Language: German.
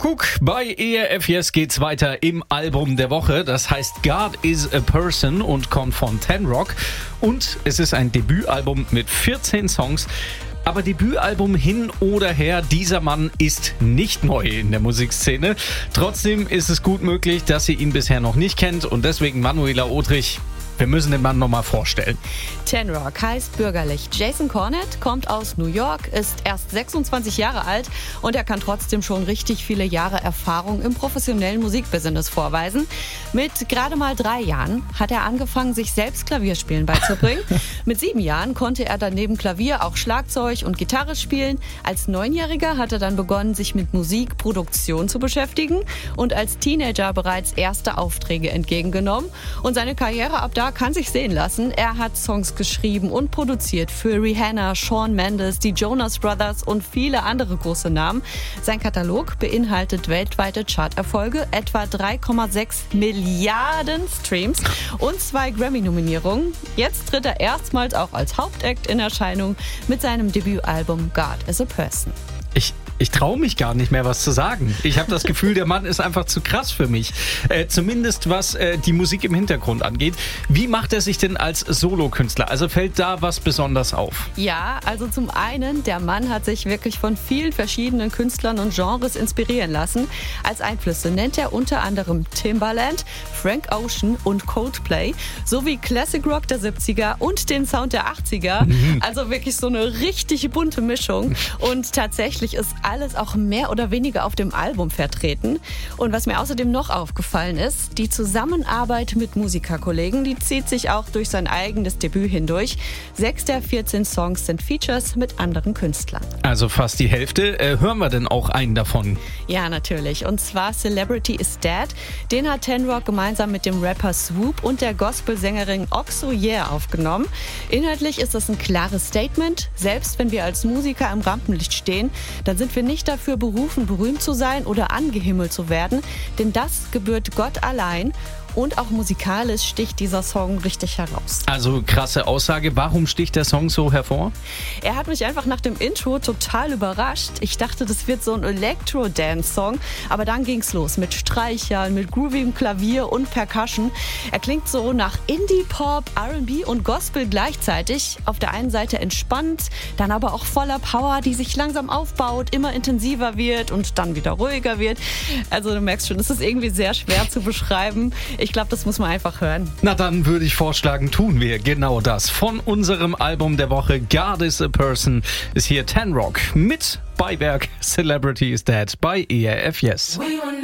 Kuckuck, bei ERF Yes geht's weiter im Album der Woche. Das heißt God is a Person und kommt von Ten Rock. Und es ist ein Debütalbum mit 14 Songs. Aber Debütalbum hin oder her, dieser Mann ist nicht neu in der Musikszene. Trotzdem ist es gut möglich, dass ihr ihn bisher noch nicht kennt. Und deswegen Manuela Odrich, wir müssen den Mann nochmal vorstellen. Ten Rock heißt bürgerlich Jason Cornett, kommt aus New York, ist erst 26 Jahre alt und er kann trotzdem schon richtig viele Jahre Erfahrung im professionellen Musikbusiness vorweisen. Mit gerade mal 3 Jahren hat er angefangen, sich selbst Klavierspielen beizubringen. Mit 7 Jahren konnte er dann neben Klavier auch Schlagzeug und Gitarre spielen. Als 9-Jähriger hat er dann begonnen, sich mit Musikproduktion zu beschäftigen und als Teenager bereits erste Aufträge entgegengenommen. Und seine Karriere ab da kann sich sehen lassen. Er hat Songs geschrieben und produziert für Rihanna, Shawn Mendes, die Jonas Brothers und viele andere große Namen. Sein Katalog beinhaltet weltweite Charterfolge, etwa 3,6 Milliarden Streams und 2 Grammy-Nominierungen. Jetzt tritt er erstmals auch als Hauptact in Erscheinung mit seinem Debütalbum God is a Person. Ich traue mich gar nicht mehr, was zu sagen. Ich habe das Gefühl, der Mann ist einfach zu krass für mich. Zumindest was die Musik im Hintergrund angeht. Wie macht er sich denn als Solokünstler? Also fällt da was besonders auf? Ja, also zum einen, der Mann hat sich wirklich von vielen verschiedenen Künstlern und Genres inspirieren lassen. Als Einflüsse nennt er unter anderem Timbaland, Frank Ocean und Coldplay, sowie Classic Rock der 70er und den Sound der 80er. Also wirklich so eine richtig bunte Mischung. Und tatsächlich ist alles auch mehr oder weniger auf dem Album vertreten. Und was mir außerdem noch aufgefallen ist, die Zusammenarbeit mit Musikerkollegen, die zieht sich auch durch sein eigenes Debüt hindurch. 6 der 14 Songs sind Features mit anderen Künstlern. Also fast die Hälfte. Hören wir denn auch einen davon? Ja, natürlich. Und zwar Celebrity is Dead. Den hat Ten Rock gemeinsam mit dem Rapper Swoop und der Gospelsängerin Oxo Yeah aufgenommen. Inhaltlich ist das ein klares Statement. Selbst wenn wir als Musiker im Rampenlicht stehen, dann sind wir nicht dafür berufen, berühmt zu sein oder angehimmelt zu werden, denn das gebührt Gott allein. Und auch musikalisch sticht dieser Song richtig heraus. Also krasse Aussage. Warum sticht der Song so hervor? Er hat mich einfach nach dem Intro total überrascht. Ich dachte, das wird so ein Elektro-Dance-Song. Aber dann ging's los mit Streichern, mit groovigem Klavier und Percussion. Er klingt so nach Indie-Pop, R&B und Gospel gleichzeitig. Auf der einen Seite entspannt, dann aber auch voller Power, die sich langsam aufbaut, immer intensiver wird und dann wieder ruhiger wird. Also du merkst schon, es ist irgendwie sehr schwer zu beschreiben. Ich glaube, das muss man einfach hören. Na dann würde ich vorschlagen, tun wir genau das. Von unserem Album der Woche God is a Person ist hier Ten Rock mit Beiwerk Celebrity is Dead bei ERF Yes.